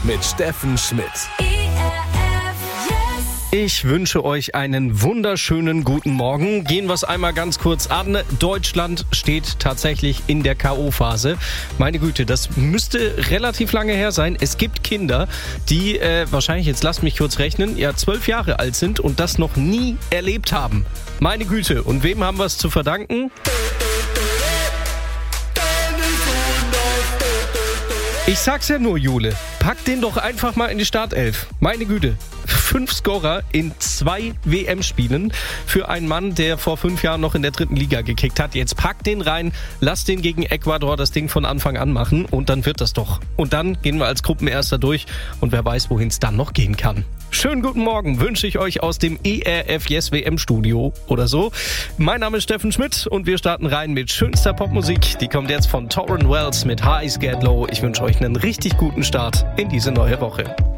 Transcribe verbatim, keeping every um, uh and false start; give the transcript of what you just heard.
mit Steffen Schmidt. Ich wünsche euch einen wunderschönen guten Morgen. Gehen wir es einmal ganz kurz an. Deutschland steht tatsächlich in der K O-Phase. Meine Güte, das müsste relativ lange her sein. Es gibt Kinder, die äh, wahrscheinlich, jetzt lasst mich kurz rechnen, ja zwölf Jahre alt sind und das noch nie erlebt haben. Meine Güte, und wem haben wir es zu verdanken? Ich sag's ja nur, Jule. Pack den doch einfach mal in die Startelf. Meine Güte. Fünf Scorer in zwei W M-Spielen für einen Mann, der vor fünf Jahren noch in der dritten Liga gekickt hat. Jetzt pack den rein, lass den gegen Ecuador das Ding von Anfang an machen und dann wird das doch. Und dann gehen wir als Gruppenerster durch und wer weiß, wohin es dann noch gehen kann. Schönen guten Morgen wünsche ich euch aus dem E R F Yes W M-Studio oder so. Mein Name ist Steffen Schmidt und wir starten rein mit schönster Popmusik. Die kommt jetzt von Tauren Wells mit High Scared Low. Ich wünsche euch einen richtig guten Start in diese neue Woche.